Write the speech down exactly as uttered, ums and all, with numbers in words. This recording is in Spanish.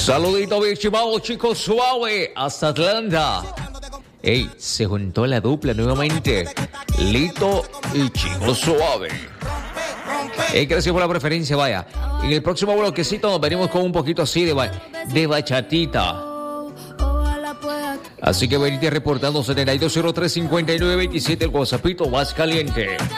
Saludito, bichimao, chicos suave, hasta Atlanta. Ey, se juntó la dupla nuevamente. Lito y Chico Suave. Ey, gracias por la preferencia, vaya. En el próximo bloquecito nos venimos con un poquito así de, ba- de bachatita. Así que venite reportando setenta y dos cero tres cincuenta y nueve veintisiete, el WhatsAppito más caliente.